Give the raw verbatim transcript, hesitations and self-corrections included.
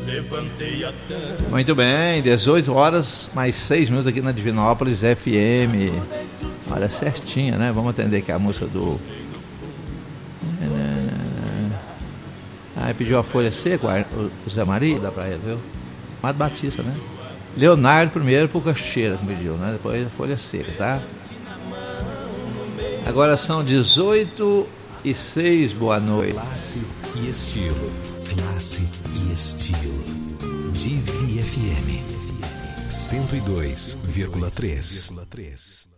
Muito bem, dezoito horas mais seis minutos aqui na Divinópolis F M. Olha, certinha, né? Vamos atender aqui a música do... Ah, pediu a folha seca, o Zé Maria, dá pra ele, viu? Amado Batista, né? Leonardo primeiro por Cacheira que pediu, né? Depois a folha seca, tá? Agora são dezoito e seis, boa noite. Classe e estilo. Classe e estilo. Divi F M cento e dois vírgula três.